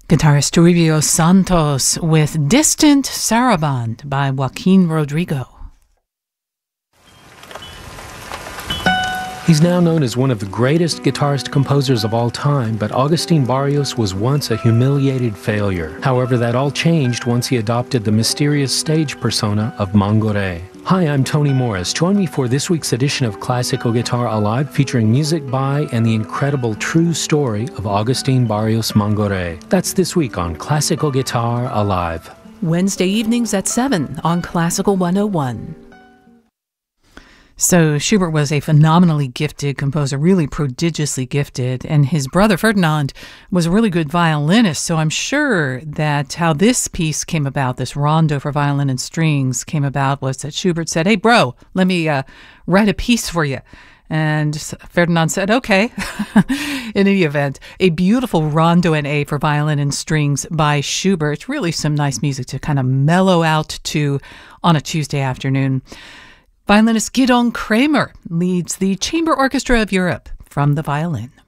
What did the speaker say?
Guitarist Toribio Santos with Distant Saraband by Joaquin Rodrigo. He's now known as one of the greatest guitarist-composers of all time, but Agustín Barrios was once a humiliated failure. However, that all changed once he adopted the mysterious stage persona of Mangoré. Hi, I'm Tony Morris. Join me for this week's edition of Classical Guitar Alive, featuring music by and the incredible true story of Agustín Barrios Mangoré. That's this week on Classical Guitar Alive. Wednesday evenings at 7 on Classical 101. So Schubert was a phenomenally gifted composer, really prodigiously gifted, and his brother Ferdinand was a really good violinist. So I'm sure that how this piece came about, this rondo for violin and strings came about, was that Schubert said, "Hey, bro, let me write a piece for you." And Ferdinand said, okay. In any event, a beautiful rondo in A for violin and strings by Schubert. Really some nice music to kind of mellow out to on a Tuesday afternoon. Violinist Gidon Kremer leads the Chamber Orchestra of Europe from the violin.